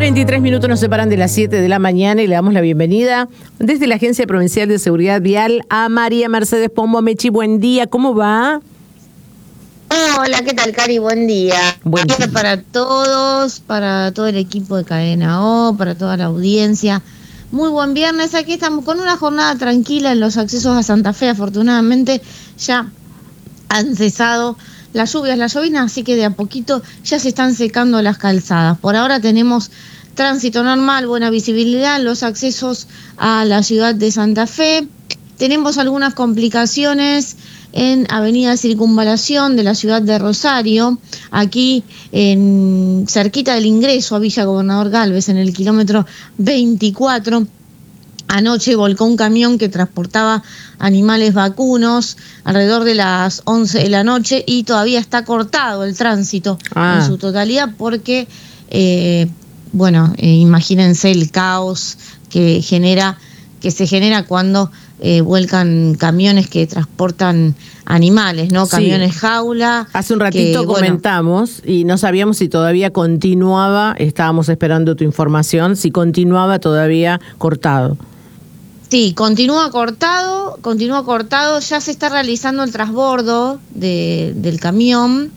23 minutos nos separan de las 7 de la mañana y le damos la bienvenida desde la Agencia Provincial de Seguridad Vial a María Mercedes Pombo. Mechi, buen día, ¿cómo va? Hola, ¿qué tal, Cari? Buen día. Buen día para todos, para todo el equipo de Cadena O, para toda la audiencia. Muy buen viernes, aquí estamos con una jornada tranquila en los accesos a Santa Fe. Afortunadamente ya han cesado las lluvias, las llovinas, así que de a poquito ya se están secando las calzadas. Por ahora tenemos tránsito normal, buena visibilidad en los accesos a la ciudad de Santa Fe. Tenemos algunas complicaciones en Avenida Circunvalación de la ciudad de Rosario, aquí cerquita del ingreso a Villa Gobernador Gálvez, en el kilómetro 24. Anoche volcó un camión que transportaba animales vacunos alrededor de las 11 de la noche y todavía está cortado el tránsito en su totalidad porque, imagínense el caos que se genera cuando vuelcan camiones que transportan animales, ¿no? Camiones jaula. Hace un ratito comentamos y no sabíamos si todavía continuaba, estábamos esperando tu información, si continuaba todavía cortado. Sí, continúa cortado, ya se está realizando el transbordo del camión,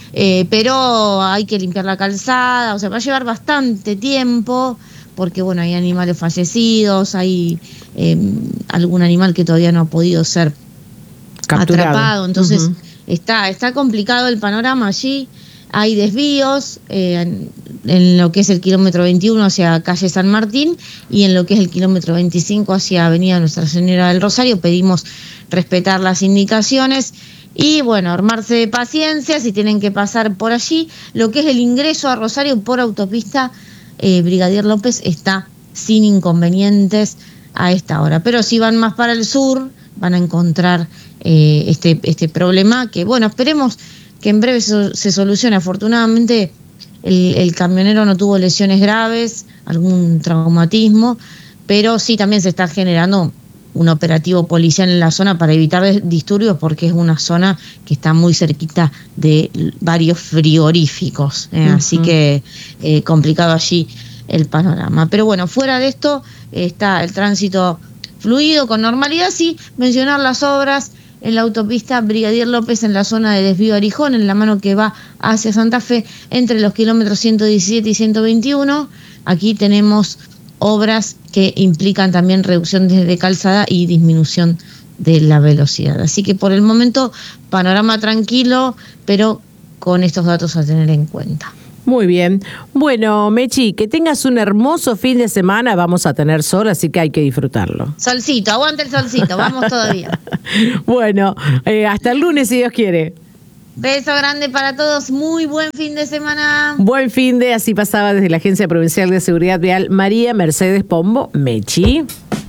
pero hay que limpiar la calzada, o sea, va a llevar bastante tiempo, porque bueno, hay animales fallecidos, hay algún animal que todavía no ha podido ser capturado. Atrapado, entonces está complicado el panorama allí. Hay desvíos en lo que es el kilómetro 21 hacia calle San Martín y en lo que es el kilómetro 25 hacia avenida Nuestra Señora del Rosario. Pedimos respetar las indicaciones y bueno, armarse de paciencia si tienen que pasar por allí. Lo que es el ingreso a Rosario por autopista Brigadier López está sin inconvenientes a esta hora. Pero si van más para el sur van a encontrar este problema que bueno, esperemos que en breve se solucione. Afortunadamente el camionero no tuvo lesiones graves, algún traumatismo, pero sí también se está generando un operativo policial en la zona para evitar disturbios porque es una zona que está muy cerquita de varios frigoríficos, así que complicado allí el panorama. Pero bueno, fuera de esto está el tránsito fluido con normalidad, sí mencionar las obras en la autopista Brigadier López en la zona de desvío Arijón, en la mano que va hacia Santa Fe, entre los kilómetros 117 y 121. Aquí tenemos obras que implican también reducción de calzada y disminución de la velocidad. Así que por el momento, panorama tranquilo, pero con estos datos a tener en cuenta. Muy bien. Bueno, Mechi, que tengas un hermoso fin de semana. Vamos a tener sol, así que hay que disfrutarlo. Solcito, aguanta el solcito, vamos todavía. Bueno, hasta el lunes, si Dios quiere. Beso grande para todos, muy buen fin de semana. Buen fin de, así pasaba desde la Agencia Provincial de Seguridad Vial, María Mercedes Pombo, Mechi.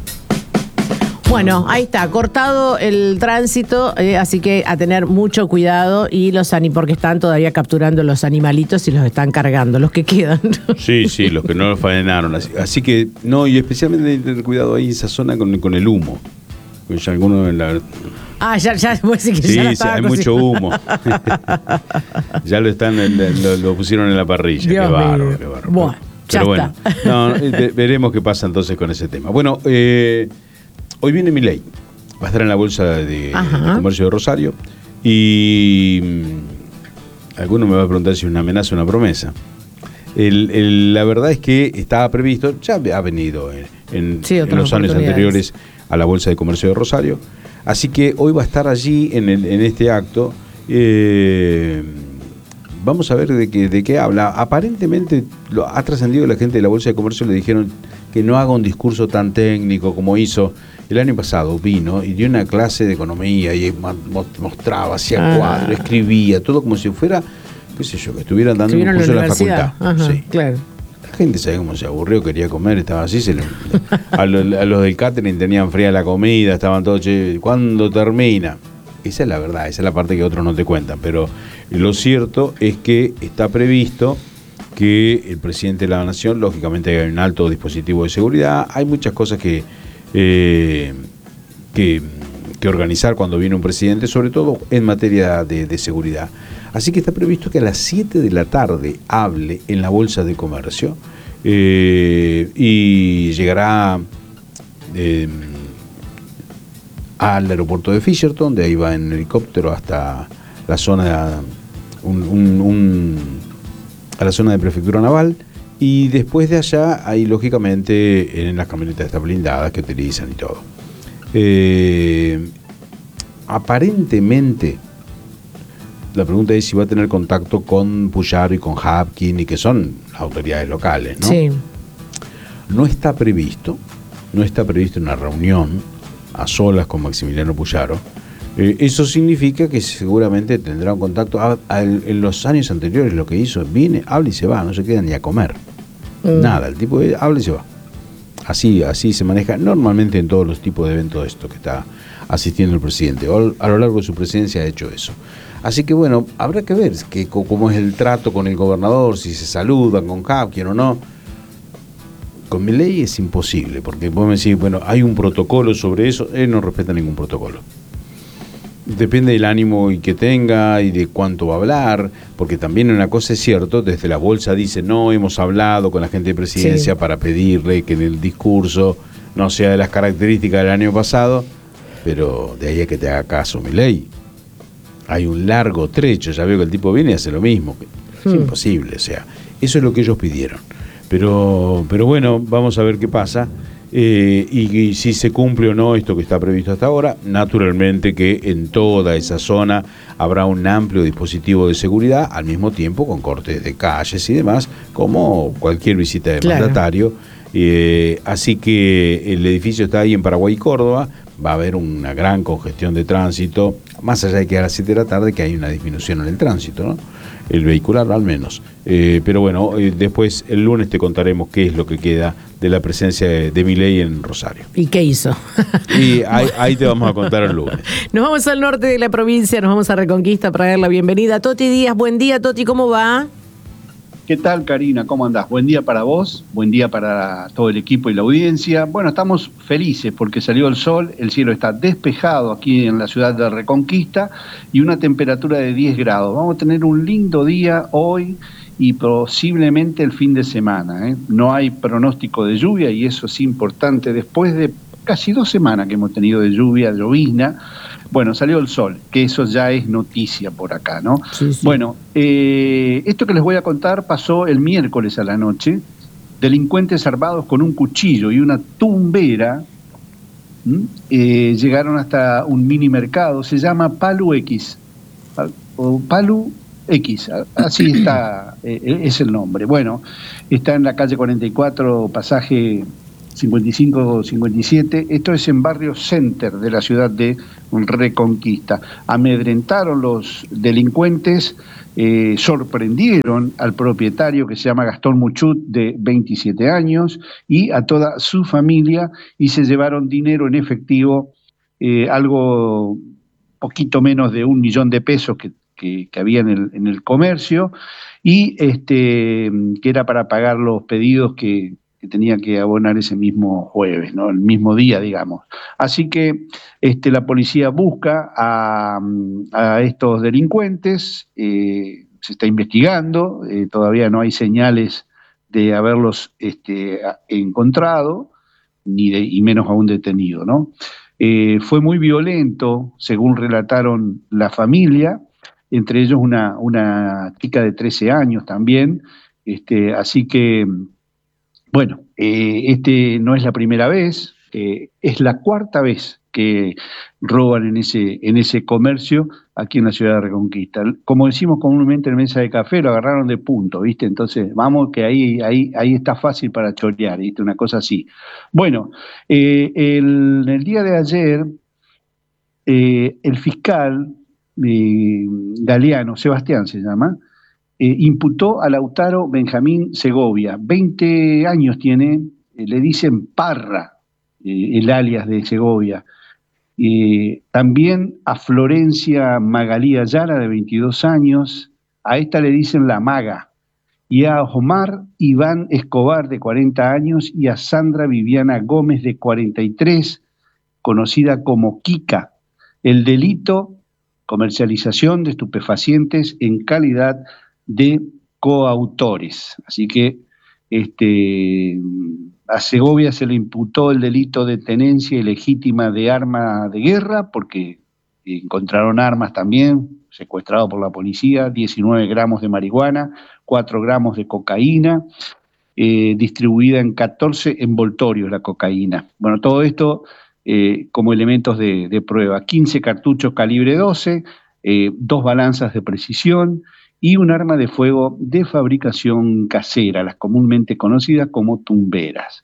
Bueno, ahí está, cortado el tránsito, así que a tener mucho cuidado y porque están todavía capturando los animalitos y los están cargando, los que quedan. Sí, los que no los faenaron. Así que, no, y especialmente tener cuidado ahí en esa zona con el humo. Pues ya algunos en la... ya, pues sí que sí, ya la sí, hay mucho humo. Ya lo pusieron en la parrilla. Dios qué bárbaro, mío. qué bárbaro. Bueno, pero bueno, veremos qué pasa entonces con ese tema. Bueno, hoy viene Milei, va a estar en la Bolsa de Comercio de Rosario y alguno me va a preguntar si es una amenaza o una promesa. La verdad es que estaba previsto, ya ha venido en los años anteriores a la Bolsa de Comercio de Rosario, así que hoy va a estar allí en este acto. Vamos a ver de qué habla. Aparentemente ha trascendido que la gente de la Bolsa de Comercio le dijeron que no haga un discurso tan técnico como hizo el año pasado. Vino y dio una clase de economía y mostraba, hacía cuadros, escribía, todo como si fuera, qué sé yo, que estuvieran dando un curso en la facultad. Sí. Claro. La gente sabe cómo se aburrió, quería comer, estaba así. A los del catering tenían fría la comida, estaban todos, che, ¿cuándo termina? Esa es la verdad, esa es la parte que otros no te cuentan, pero lo cierto es que está previsto que el presidente de la Nación, lógicamente hay un alto dispositivo de seguridad, hay muchas cosas que organizar cuando viene un presidente, sobre todo en materia de seguridad. Así que está previsto que a las 7 de la tarde hable en la Bolsa de Comercio y llegará al aeropuerto de Fisherton, de ahí va en helicóptero hasta la zona a la zona de prefectura naval, y después de allá ahí lógicamente en las camionetas estas blindadas que utilizan y todo. Aparentemente la pregunta es si va a tener contacto con Puyaro y con Hapkin, y que son autoridades locales, ¿no? Sí. No está previsto una reunión a solas con Maximiliano Puyaro. Eso significa que seguramente tendrá un contacto. En los años anteriores lo que hizo, viene, habla y se va, no se queda ni a comer. Nada, el tipo habla y se va. Así se maneja normalmente en todos los tipos de eventos de esto que está asistiendo el presidente. A lo largo de su presidencia ha hecho eso. Así que bueno, habrá que ver cómo es el trato con el gobernador, si se saludan con Hapkin o no. Con Milei es imposible, porque vos me decís, bueno, hay un protocolo sobre eso. Él no respeta ningún protocolo. Depende del ánimo y que tenga y de cuánto va a hablar, porque también una cosa es cierto, desde la bolsa dice, no, hemos hablado con la gente de presidencia para pedirle que en el discurso no sea de las características del año pasado, pero de ahí a que te haga caso Milei. Hay un largo trecho, ya veo que el tipo viene y hace lo mismo. Es imposible, o sea, eso es lo que ellos pidieron. Pero bueno, vamos a ver qué pasa. Y si se cumple o no esto que está previsto hasta ahora. Naturalmente que en toda esa zona habrá un amplio dispositivo de seguridad, al mismo tiempo con cortes de calles y demás, como cualquier visita de mandatario. Así que el edificio está ahí en Paraguay y Córdoba. Va a haber una gran congestión de tránsito, más allá de que a las 7 de la tarde que hay una disminución en el tránsito, ¿no? El vehicular al menos. Pero bueno, después el lunes te contaremos qué es lo que queda de la presencia de Milei en Rosario. ¿Y qué hizo? Y ahí te vamos a contar el lunes. Nos vamos al norte de la provincia, nos vamos a Reconquista para dar la bienvenida a Toti Díaz. Buen día, Toti, ¿cómo va? ¿Qué tal, Karina? ¿Cómo andás? Buen día para vos, buen día para todo el equipo y la audiencia. Bueno, estamos felices porque salió el sol, el cielo está despejado aquí en la ciudad de Reconquista y una temperatura de 10 grados. Vamos a tener un lindo día hoy y posiblemente el fin de semana, ¿eh? No hay pronóstico de lluvia y eso es importante después de casi 2 semanas que hemos tenido de lluvia, llovizna. Bueno, salió el sol, que eso ya es noticia por acá, ¿no? Sí, sí. Bueno, esto que les voy a contar pasó el miércoles a la noche. Delincuentes armados con un cuchillo y una tumbera llegaron hasta un mini mercado, se llama Palu X, o Palu X, así está, es el nombre. Bueno, está en la calle 44, pasaje 55-57, esto es en Barrio Center de la ciudad de Reconquista. Amedrentaron los delincuentes, sorprendieron al propietario que se llama Gastón Muchut, de 27 años, y a toda su familia, y se llevaron dinero en efectivo, algo poquito menos de 1 millón de pesos que había en el comercio, y que era para pagar los pedidos que tenía que abonar ese mismo jueves, ¿no? El mismo día, digamos. Así que la policía busca a estos delincuentes, se está investigando, todavía no hay señales de haberlos encontrado, y menos aún detenido, ¿no? Fue muy violento, según relataron la familia, entre ellos una chica de 13 años también, así que bueno, no es la primera vez, es la 4ª vez que roban en ese comercio aquí en la ciudad de Reconquista. Como decimos comúnmente en mesa de café, lo agarraron de punto, ¿viste? Entonces, vamos que ahí está fácil para chorear, ¿viste? Una cosa así. Bueno, el día de ayer, el fiscal Galeano, Sebastián se llama, imputó a Lautaro Benjamín Segovia, 20 años tiene, le dicen Parra, el alias de Segovia. También a Florencia Magalí Ayala, de 22 años, a esta le dicen La Maga, y a Omar Iván Escobar, de 40 años, y a Sandra Viviana Gómez, de 43, conocida como Kika. El delito, comercialización de estupefacientes en calidad de coautores. Así que A Segovia se le imputó el delito de tenencia ilegítima de arma de guerra, porque encontraron armas también, secuestrado por la policía, 19 gramos de marihuana, 4 gramos de cocaína, distribuida en 14 envoltorios la cocaína. Bueno, todo esto como elementos de prueba. 15 cartuchos calibre 12, 2 balanzas de precisión y un arma de fuego de fabricación casera, las comúnmente conocidas como tumberas.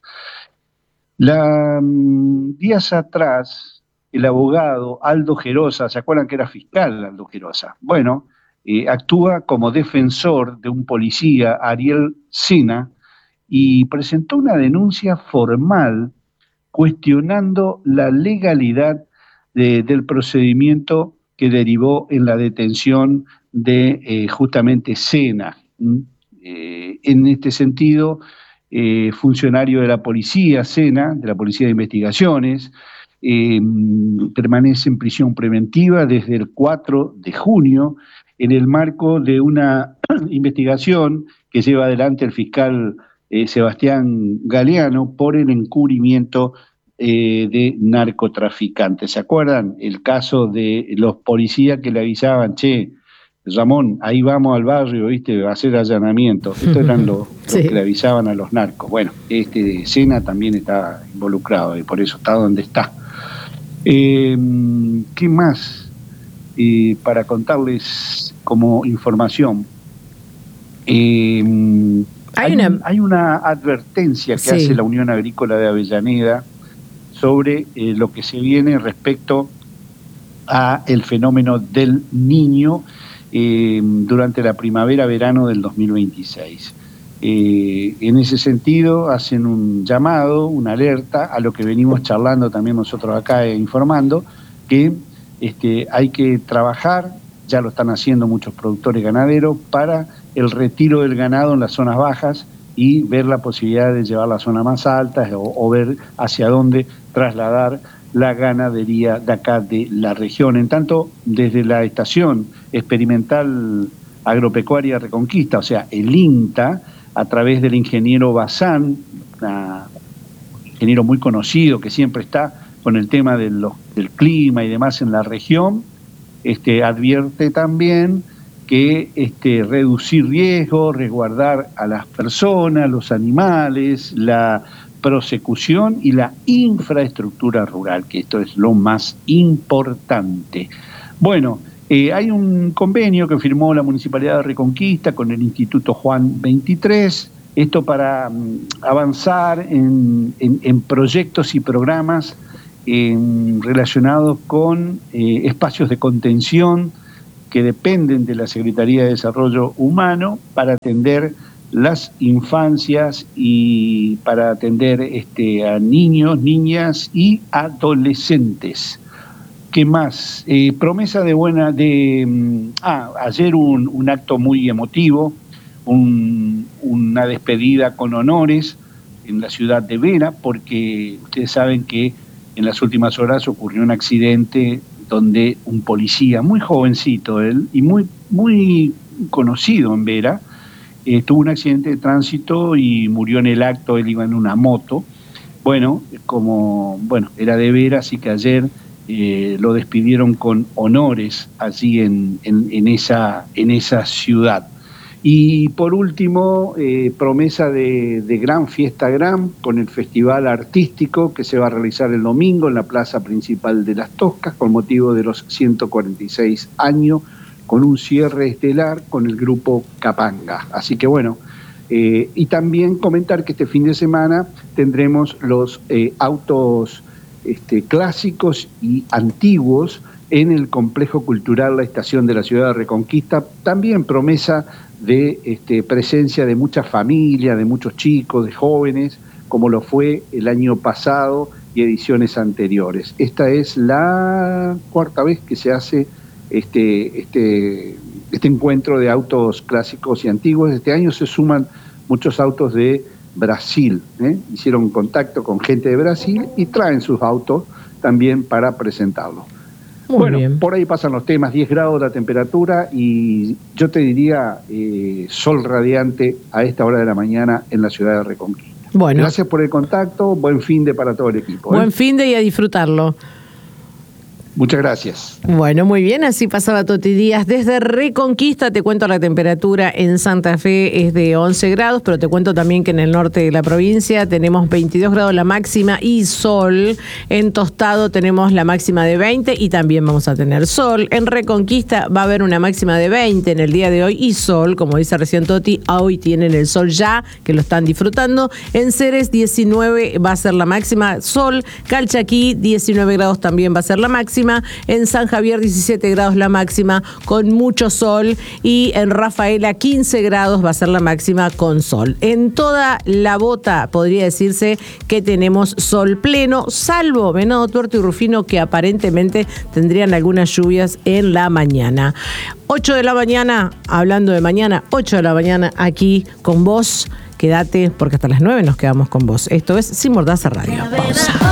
Días atrás, el abogado Aldo Gerosa, ¿se acuerdan que era fiscal Aldo Gerosa? Bueno, actúa como defensor de un policía, Ariel Sena, y presentó una denuncia formal cuestionando la legalidad del procedimiento que derivó en la detención de justamente Sena. En este sentido, funcionario de la policía, Sena, de la Policía de Investigaciones, permanece en prisión preventiva desde el 4 de junio en el marco de una investigación que lleva adelante el fiscal Sebastián Galeano por el encubrimiento de narcotraficantes. ¿Se acuerdan? El caso de los policías que le avisaban, che, Ramón, ahí vamos al barrio, ¿viste? A hacer allanamiento. Estos eran los que le avisaban a los narcos. Bueno, Sena también está involucrado y por eso está donde está. ¿Qué más para contarles como información? Hay una advertencia que hace la Unión Agrícola de Avellaneda sobre lo que se viene respecto a el fenómeno del Niño durante la primavera-verano del 2026. En ese sentido hacen un llamado, una alerta a lo que venimos charlando también nosotros acá informando, que hay que trabajar, ya lo están haciendo muchos productores ganaderos, para el retiro del ganado en las zonas bajas y ver la posibilidad de llevar las zonas más altas o ver hacia dónde trasladar la ganadería de acá de la región. En tanto, desde la Estación Experimental Agropecuaria Reconquista, o sea, el INTA, a través del ingeniero Bazán, un ingeniero muy conocido que siempre está con el tema del clima y demás en la región, advierte también que reducir riesgos, resguardar a las personas, los animales, la prosecución y la infraestructura rural, que esto es lo más importante. Bueno, hay un convenio que firmó la Municipalidad de Reconquista con el Instituto Juan 23, esto para avanzar en proyectos y programas relacionados con espacios de contención que dependen de la Secretaría de Desarrollo Humano para atender las infancias y para atender a niños, niñas y adolescentes. ¿Qué más? Promesa ayer un acto muy emotivo, una despedida con honores en la ciudad de Vera, porque ustedes saben que en las últimas horas ocurrió un accidente donde un policía, muy jovencito él, y muy, muy conocido en Vera, tuvo un accidente de tránsito y murió en el acto. Él iba en una moto. Era de Vera, así que ayer lo despidieron con honores allí en esa ciudad. Y por último, promesa de gran fiesta con el festival artístico que se va a realizar el domingo en la plaza principal de Las Toscas con motivo de los 146 años, con un cierre estelar con el grupo Capanga. Así que bueno, y también comentar que este fin de semana tendremos los autos clásicos y antiguos en el complejo cultural La Estación de la ciudad de Reconquista, también promesa de presencia de muchas familias, de muchos chicos, de jóvenes, como lo fue el año pasado y ediciones anteriores. Esta es la cuarta vez que se hace este encuentro de autos clásicos y antiguos. Este año se suman muchos autos de Brasil, hicieron contacto con gente de Brasil y traen sus autos también para presentarlos. Bueno, bien. por ahí pasan los temas, 10 grados la temperatura y yo te diría sol radiante a esta hora de la mañana en la ciudad de Reconquista. Bueno. Gracias por el contacto, buen fin de para todo el equipo. Buen fin de y a disfrutarlo. Muchas gracias. Bueno, muy bien, así pasaba Toti Díaz. Desde Reconquista te cuento la temperatura en Santa Fe es de 11 grados, pero te cuento también que en el norte de la provincia tenemos 22 grados la máxima y sol. En Tostado tenemos la máxima de 20 y también vamos a tener sol. En Reconquista va a haber una máxima de 20 en el día de hoy y sol, como dice recién Toti, hoy tienen el sol ya, que lo están disfrutando. En Ceres 19 va a ser la máxima, sol. Calchaquí 19 grados también va a ser la máxima. En San Javier 17 grados la máxima con mucho sol y en Rafaela 15 grados va a ser la máxima con sol. En toda la bota podría decirse que tenemos sol pleno, salvo Venado Tuerto y Rufino, que aparentemente tendrían algunas lluvias en la mañana. 8 de la mañana, hablando de mañana, 8 de la mañana aquí con vos. Quédate porque hasta las 9 nos quedamos con vos. Esto es Sin Mordaza Radio. Pausa.